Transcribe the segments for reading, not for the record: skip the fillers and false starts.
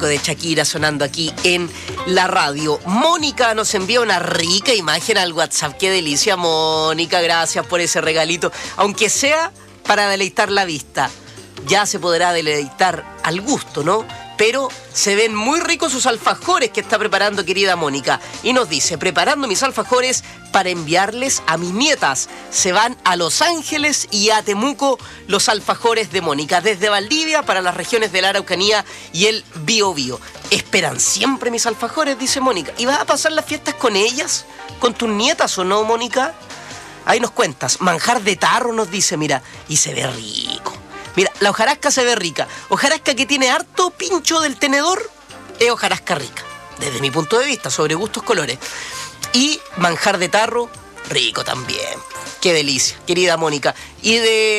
clásico de Shakira sonando aquí en la radio. Mónica nos envía una rica imagen al WhatsApp. Qué delicia, Mónica, gracias por ese regalito. Aunque sea para deleitar la vista, ya se podrá deleitar al gusto, ¿no? Pero se ven muy ricos sus alfajores que está preparando querida Mónica. Y nos dice, preparando mis alfajores para enviarles a mis nietas. Se van a Los Ángeles y a Temuco los alfajores de Mónica. Desde Valdivia para las regiones de la Araucanía y el Biobío. ¿Esperan siempre mis alfajores?, dice Mónica. ¿Y vas a pasar las fiestas con ellas? ¿Con tus nietas o no, Mónica? Ahí nos cuentas. Manjar de tarro nos dice, mira, y se ve rico. Mira, la hojarasca se ve rica. Hojarasca que tiene harto pincho del tenedor es hojarasca rica. Desde mi punto de vista, sobre gustos colores. Y manjar de tarro, rico también. Qué delicia, querida Mónica. ¿Y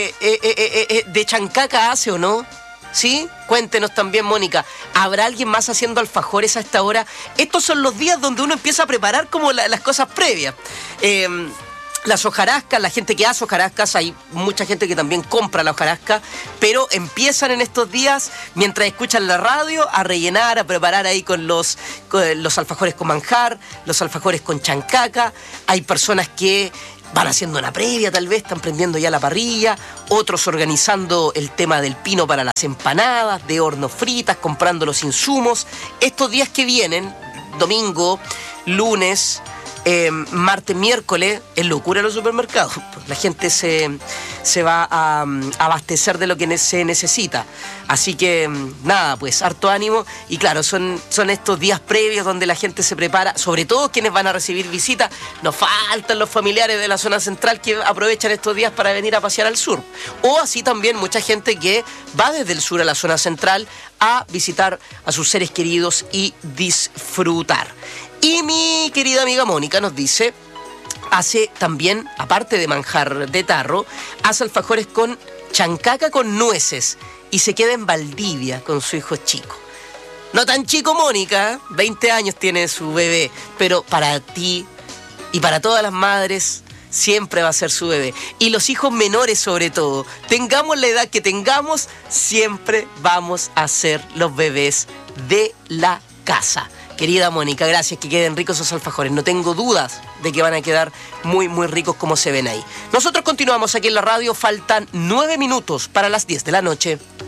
de chancaca hace o no? ¿Sí? Cuéntenos también, Mónica. ¿Habrá alguien más haciendo alfajores a esta hora? Estos son los días donde uno empieza a preparar como las cosas previas. Las hojarascas, la gente que hace hojarascas, hay mucha gente que también compra la hojarasca, pero empiezan en estos días, mientras escuchan la radio, a rellenar, a preparar ahí con los alfajores con manjar, los alfajores con chancaca. Hay personas que van haciendo una previa, tal vez, están prendiendo ya la parrilla, otros organizando el tema del pino para las empanadas, de horno fritas, comprando los insumos. Estos días que vienen, domingo, lunes, martes, miércoles, es locura en los supermercados. La gente se va a abastecer de lo que se necesita. Así que, nada, pues, harto ánimo. Y claro, son estos días previos donde la gente se prepara, sobre todo quienes van a recibir visitas. Nos faltan los familiares de la zona central que aprovechan estos días para venir a pasear al sur. O así también mucha gente que va desde el sur a la zona central a visitar a sus seres queridos y disfrutar. Y mi querida amiga Mónica nos dice, hace también, aparte de manjar de tarro, hace alfajores con chancaca con nueces y se queda en Valdivia con su hijo chico. No tan chico, Mónica, 20 años tiene su bebé, pero para ti y para todas las madres siempre va a ser su bebé. Y los hijos menores sobre todo, tengamos la edad que tengamos, siempre vamos a ser los bebés de la casa. Querida Mónica, gracias, que queden ricos esos alfajores. No tengo dudas de que van a quedar muy, muy ricos como se ven ahí. Nosotros continuamos aquí en la radio. Faltan 9 minutos para las 10 de la noche.